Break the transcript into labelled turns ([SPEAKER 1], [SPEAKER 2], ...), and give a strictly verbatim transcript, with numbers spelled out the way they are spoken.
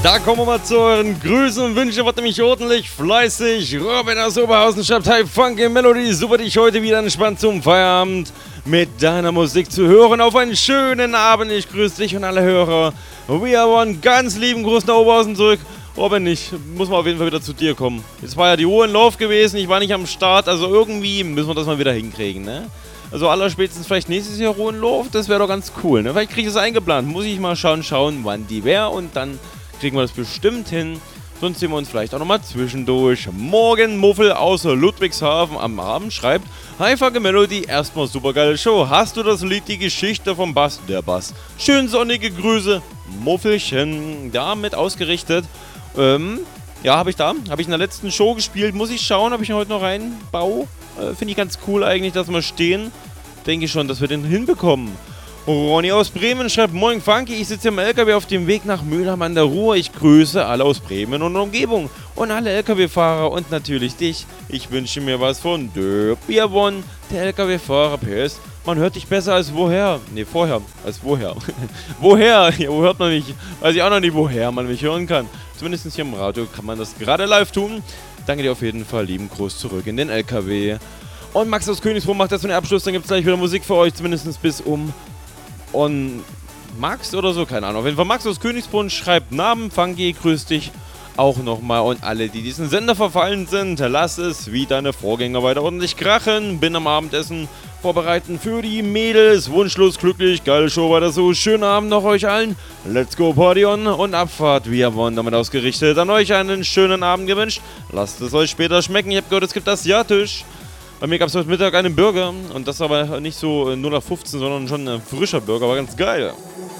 [SPEAKER 1] Da kommen wir mal zu euren Grüßen und Wünschen, was nämlich ordentlich fleißig. Robin aus Oberhausen schreibt: Hi, Funky Melody, super dich heute wieder entspannt zum Feierabend mit deiner Musik zu hören. Auf einen schönen Abend, ich grüße dich und alle Hörer. We are one, ganz lieben Gruß nach Oberhausen zurück. Robin, ich muss mal auf jeden Fall wieder zu dir kommen. Jetzt war ja die Uhr in Lauf gewesen, ich war nicht am Start, also irgendwie müssen wir das mal wieder hinkriegen, ne? Also allerspätstens vielleicht nächstes Jahr Ruhenlauf, das wäre doch ganz cool, ne? Vielleicht kriege ich das eingeplant, muss ich mal schauen, schauen, wann die wäre und dann kriegen wir das bestimmt hin. Sonst sehen wir uns vielleicht auch nochmal zwischendurch. Morgen Muffel aus Ludwigshafen am Abend schreibt: Hi, Funky Melody, erstmal super geile Show. Hast du das Lied Die Geschichte vom Bass? Der Bass. Schön sonnige Grüße, Muffelchen. Damit ausgerichtet. Ähm, ja, habe ich da. Habe ich in der letzten Show gespielt. Muss ich schauen, ob ich ihn heute noch reinbaue. Äh, Finde ich ganz cool eigentlich, dass wir stehen. Denke ich schon, dass wir den hinbekommen. Ronny aus Bremen schreibt: Moin Funky, ich sitze im L K W auf dem Weg nach Mülheim an der Ruhr. Ich grüße alle aus Bremen und Umgebung und alle L K W-Fahrer und natürlich dich. Ich wünsche mir was von Der Bierwon, der L K W-Fahrer. P S, man hört dich besser als woher. Ne, vorher. Als woher. Woher? Ja, wo hört man mich? Weiß ich auch noch nicht, woher man mich hören kann. Zumindest hier im Radio kann man das gerade live tun. Danke dir auf jeden Fall. Lieben Gruß zurück in den L K W. Und Max aus Königsbrunn macht das für den Abschluss. Dann gibt es gleich wieder Musik für euch. Zumindest bis um... Und Max oder so, keine Ahnung. Auf jeden Fall Max aus Königsbrunn schreibt: Namen Funky, grüß dich auch nochmal. Und alle, die diesen Sender verfallen sind, lass es wie deine Vorgänger weiter ordentlich krachen. Bin am Abendessen vorbereiten für die Mädels. Wunschlos glücklich, geile Show weiter so. Schönen Abend noch euch allen. Let's go Party on und Abfahrt. Wir wurden damit ausgerichtet. An euch einen schönen Abend gewünscht. Lasst es euch später schmecken. Ich hab gehört, es gibt Asiatisch. Bei mir gab es heute Mittag einen Burger und das aber nicht so null nach fünfzehn, sondern schon ein frischer Burger, war ganz geil.